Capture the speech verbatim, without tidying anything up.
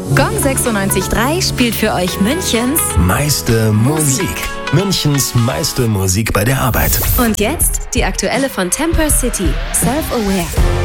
Gong sechsundneunzig Komma drei spielt für euch Münchens meiste Musik. Münchens meiste Musik bei der Arbeit. Und jetzt die aktuelle von Temper City, Self-Aware.